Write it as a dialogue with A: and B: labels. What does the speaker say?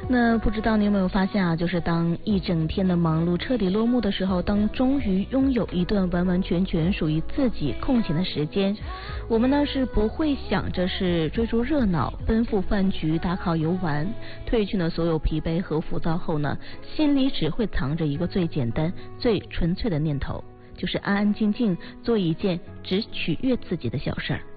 A: 那不知道你有没有发现啊，就是当一整天的忙碌彻底落幕的时候，当终于拥有一段完完全全属于自己空闲的时间，我们呢是不会想着是追逐热闹、奔赴饭局、打卡游玩，褪去了所有疲惫和浮躁后呢，心里只会藏着一个最简单、最纯粹的念头，就是安安静静做一件只取悦自己的小事儿。